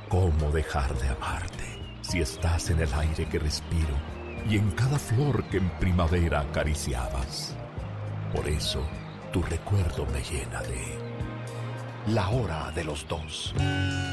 ¿Cómo dejar de amarte si estás en el aire que respiro y en cada flor que en primavera acariciabas? Por eso, tu recuerdo me llena de La Hora de los Dos.